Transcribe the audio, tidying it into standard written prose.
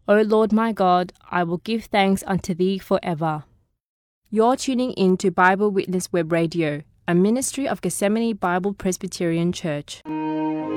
O Lord my God, I will give thanks unto thee forever. You're tuning in to Bible Witness Web Radio, a ministry of Gethsemane Bible Presbyterian Church.